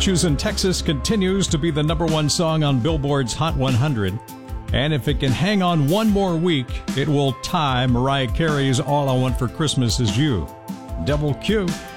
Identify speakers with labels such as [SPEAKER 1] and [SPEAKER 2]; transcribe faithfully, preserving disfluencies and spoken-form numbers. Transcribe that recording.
[SPEAKER 1] Choosing Texas continues to be the number one song on Billboard's Hot one hundred. And if it can hang on one more week, it will tie Mariah Carey's All I Want for Christmas Is You. Double Q.